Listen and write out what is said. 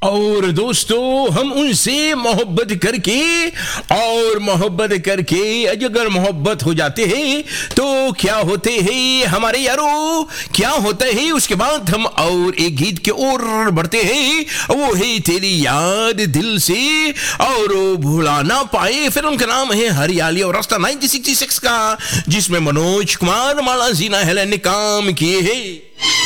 और दोस्तों हम उनसे मोहब्बत करके अगर मोहब्बत हो जाते हैं तो क्या होते हैं हमारे यारों, क्या होता है उसके बाद हम और एक गीत के ओर बढ़ते हैं, वो है तेरी याद दिल से और भुला ना पाए। फिल्म का नाम है हरियाली और रास्ता 1966 का, जिसमें मनोज कुमार, माला जीना हेलेन ने काम किए हैं।